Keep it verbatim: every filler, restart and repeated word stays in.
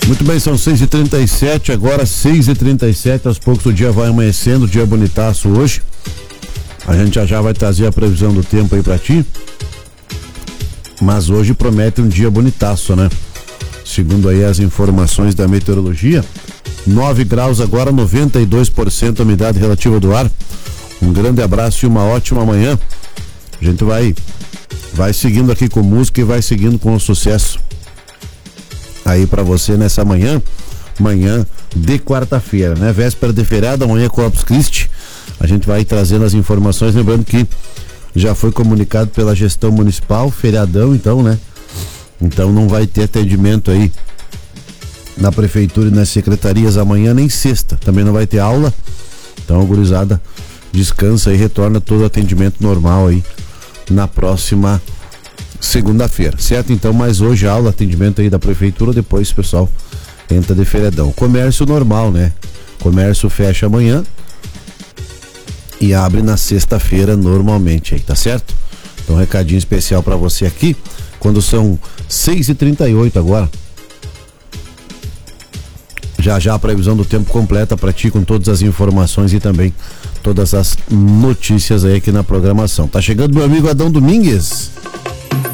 Muito bem, são seis e trinta e sete, agora seis e trinta e sete, aos poucos o dia vai amanhecendo, dia bonitaço hoje. A gente já já vai trazer a previsão do tempo aí pra ti. Mas hoje promete um dia bonitaço, né? Segundo aí as informações da meteorologia, nove graus agora, noventa e dois por cento a umidade relativa do ar. Um grande abraço e uma ótima manhã. A gente vai, vai seguindo aqui com música e vai seguindo com o sucesso aí pra você nessa manhã, manhã de quarta-feira, né? Véspera de feriado, amanhã Corpus Christi. A gente vai trazendo as informações, lembrando que já foi comunicado pela gestão municipal, feriadão então, né? Então não vai ter atendimento aí na prefeitura e nas secretarias amanhã nem sexta, também não vai ter aula. Então a gurizada descansa e retorna todo o atendimento normal aí na próxima segunda-feira, certo? Então, mas hoje aula, atendimento aí da prefeitura, depois o pessoal entra de feriadão. Comércio normal, né? Comércio fecha amanhã e abre na sexta-feira normalmente aí, tá certo? Então, recadinho especial pra você aqui, quando são seis e trinta e oito agora. Já já a previsão do tempo completa pra ti, com todas as informações e também todas as notícias aí aqui na programação. Tá chegando meu amigo Adão Domingues.